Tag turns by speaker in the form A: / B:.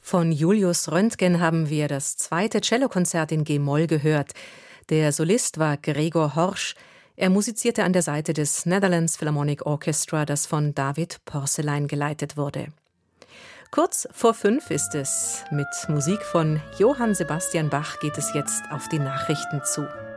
A: Von Julius Röntgen haben wir das zweite Cellokonzert in G-Moll gehört. Der Solist war Gregor Horsch. Er musizierte an der Seite des Netherlands Philharmonic Orchestra, das von David Porcelein geleitet wurde. Kurz vor 5 ist es. Mit Musik von Johann Sebastian Bach geht es jetzt auf die Nachrichten zu.